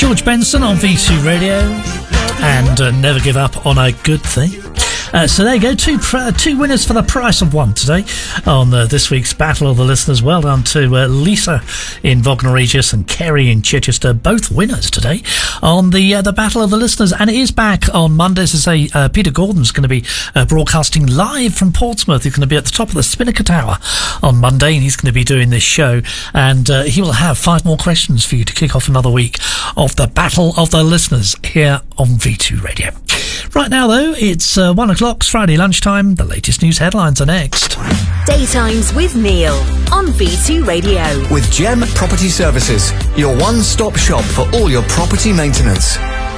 George Benson on V2 Radio, and never give up on a good thing. So there you go, two winners for the price of one today on this week's Battle of the Listeners. Well done to Lisa in Bognor Regis and Kerry in Chichester, both winners today on the Battle of the Listeners. And it is back on Monday. As I say, Peter Gordon's going to be broadcasting live from Portsmouth. He's going to be at the top of the Spinnaker Tower on Monday, and he's going to be doing this show. And he will have 5 more questions for you to kick off another week of the Battle of the Listeners here on V2 Radio. Right now, though, it's 1 o'clock, it's Friday lunchtime. The latest news headlines are next. Daytimes with Neil on V2 Radio. With Gem Property Services, your one-stop shop for all your property maintenance.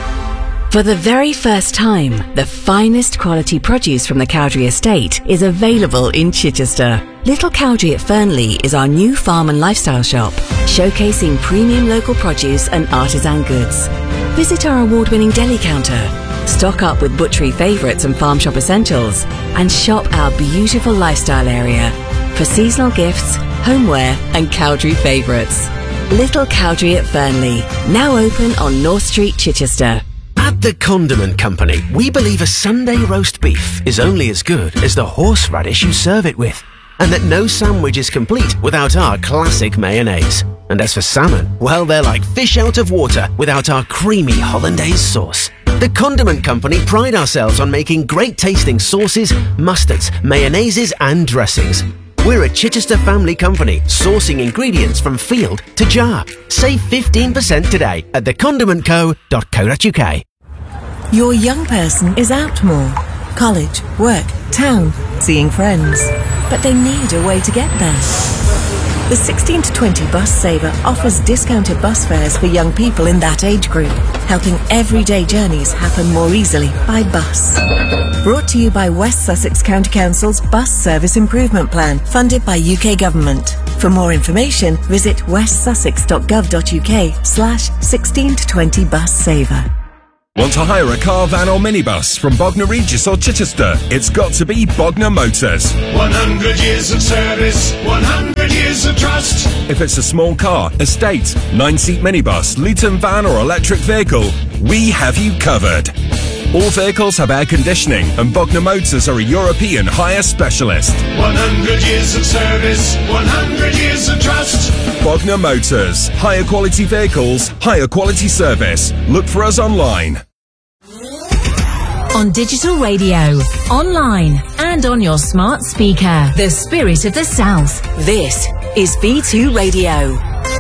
For the very first time, the finest quality produce from the Cowdrey Estate is available in Chichester. Little Cowdrey at Fernley is our new farm and lifestyle shop, showcasing premium local produce and artisan goods. Visit our award-winning deli counter, stock up with butchery favourites and farm shop essentials, and shop our beautiful lifestyle area for seasonal gifts, homeware and Cowdrey favourites. Little Cowdrey at Fernley, now open on North Street, Chichester. At the Condiment Company, we believe a Sunday roast beef is only as good as the horseradish you serve it with, and that no sandwich is complete without our classic mayonnaise. And as for salmon, well, they're like fish out of water without our creamy hollandaise sauce. The Condiment Company pride ourselves on making great tasting sauces, mustards, mayonnaises and dressings. We're a Chichester family company sourcing ingredients from field to jar. Save 15% today at thecondimentco.co.uk. Your young person is out more. College, work, town, seeing friends. But they need a way to get there. The 16 to 20 Bus Saver offers discounted bus fares for young people in that age group, helping everyday journeys happen more easily by bus. Brought to you by West Sussex County Council's Bus Service Improvement Plan, funded by UK Government. For more information, visit westsussex.gov.uk/16 to 20 Bus Saver. Want to hire a car, van or minibus from Bognor Regis or Chichester? It's got to be Bognor Motors. 100 years of service, 100 years of trust. If it's a small car, estate, 9-seat minibus, Luton van or electric vehicle, we have you covered. All vehicles have air conditioning and Bognor Motors are a European hire specialist. 100 years of service, 100 years of trust. Bognor Motors. Higher quality vehicles, higher quality service. Look for us online. On digital radio, online and on your smart speaker. The Spirit of the South. This is V2 Radio.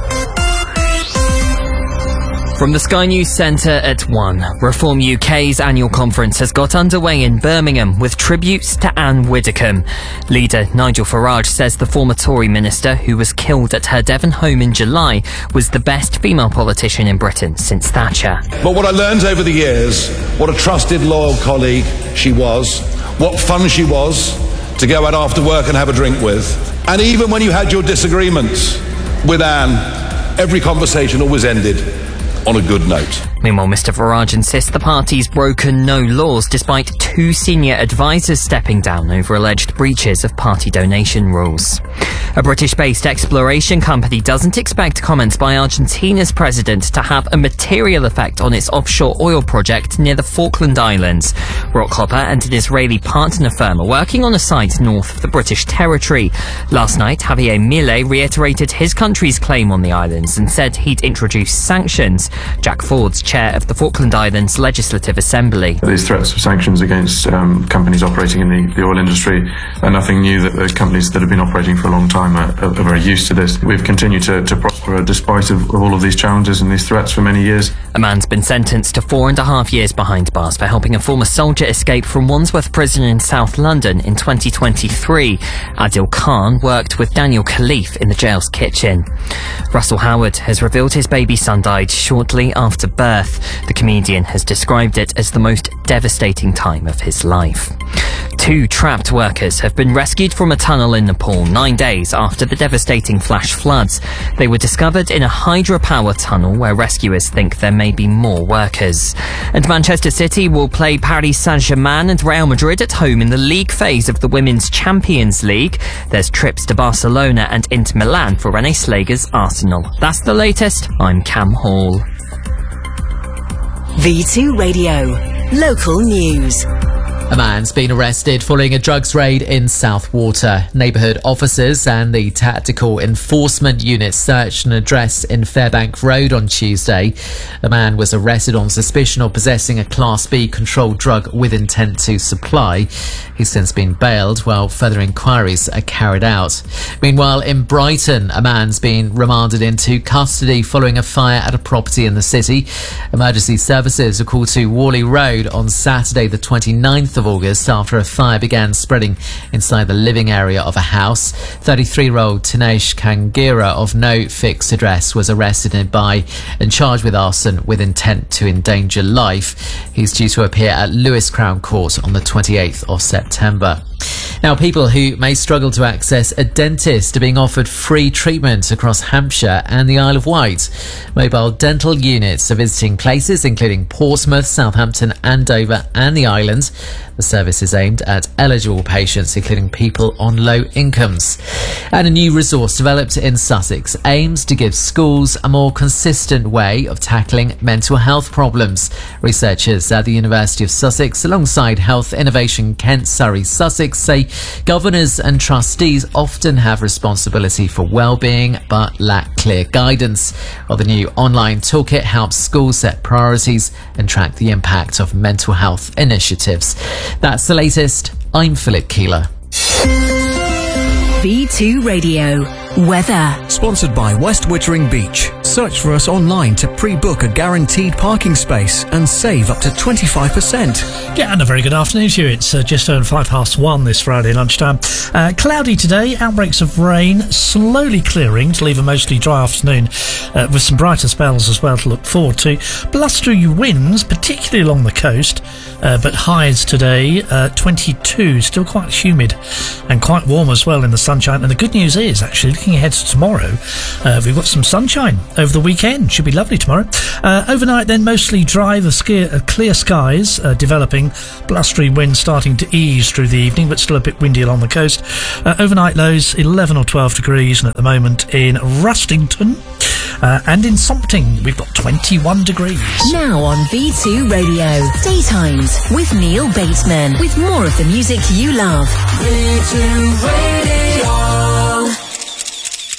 From the Sky News Centre at 1, Reform UK's annual conference has got underway in Birmingham with tributes to Anne Widdecombe. Leader Nigel Farage says the former Tory minister, who was killed at her Devon home in July, was the best female politician in Britain since Thatcher. But what I learned over the years, what a trusted, loyal colleague she was, what fun she was to go out after work and have a drink with. And even when you had your disagreements with Anne, every conversation always ended on a good note. Meanwhile, Mr Farage insists the party's broken no laws despite 2 senior advisers stepping down over alleged breaches of party donation rules. A British-based exploration company doesn't expect comments by Argentina's president to have a material effect on its offshore oil project near the Falkland Islands. Rockhopper and an Israeli partner firm are working on a site north of the British territory. Last night, Javier Milei reiterated his country's claim on the islands and said he'd introduce sanctions. Jack Ford's chair of the Falkland Islands Legislative Assembly. These threats of sanctions against companies operating in the oil industry are nothing new. That the companies that have been operating for a long time are very used to this. We've continued to prosper despite of all of these challenges and these threats for many years. A man's been sentenced to 4.5 years behind bars for helping a former soldier escape from Wandsworth Prison in South London in 2023. Adil Khan worked with Daniel Khalif in the jail's kitchen. Russell Howard has revealed his baby son died shortly after birth. The comedian has described it as the most devastating time of his life. 2 trapped workers have been rescued from a tunnel in Nepal 9 days after the devastating flash floods. They were discovered in a hydropower tunnel where rescuers think there may be more workers. And Manchester City will play Paris Saint-Germain and Real Madrid at home in the league phase of the Women's Champions League. There's trips to Barcelona and Inter Milan for Renée Slager's Arsenal. That's the latest. I'm Cam Hall. V2 Radio. Local news. A man's been arrested following a drugs raid in Southwater. Neighbourhood officers and the Tactical Enforcement Unit searched an address in Fairbank Road on Tuesday. A man was arrested on suspicion of possessing a Class B controlled drug with intent to supply. He's since been bailed while further inquiries are carried out. Meanwhile, in Brighton, a man's been remanded into custody following a fire at a property in the city. Emergency services were called to Worley Road on Saturday the 29th of August after a fire began spreading inside the living area of a house. 33-year-old Tinesh Kangira of no fixed address was arrested and charged with arson with intent to endanger life. He's due to appear at Lewis Crown Court on the 28th of September. Now, people who may struggle to access a dentist are being offered free treatment across Hampshire and the Isle of Wight. Mobile dental units are visiting places including Portsmouth, Southampton, Andover and the islands. The service is aimed at eligible patients, including people on low incomes. And a new resource developed in Sussex aims to give schools a more consistent way of tackling mental health problems. Researchers at the University of Sussex, alongside Health Innovation Kent, Surrey, Sussex, say governors and trustees often have responsibility for well-being but lack clear guidance. Well, the new online toolkit helps schools set priorities and track the impact of mental health initiatives. That's the latest. I'm Philip Keeler. V2 Radio. Weather. Sponsored by West Wittering Beach. Search for us online to pre-book a guaranteed parking space and save up to 25%. Yeah, and a very good afternoon to you. It's just over 1:05 this Friday lunchtime. Cloudy today, outbreaks of rain, slowly clearing to leave a mostly dry afternoon with some brighter spells as well to look forward to. Blustery winds, particularly along the coast, but highs today, 22, still quite humid and quite warm as well in the sunshine. And the good news is, actually, looking ahead to tomorrow, we've got some sunshine over the weekend. Should be lovely tomorrow. Overnight then, mostly dry, clear skies developing, blustery winds starting to ease through the evening, but still a bit windy along the coast. Overnight lows 11 or 12 degrees, and at the moment in Rustington and in Sompting we've got 21 degrees. Now on V2 Radio, Daytimes with Neil Bateman, with more of the music you love. V2 Radio.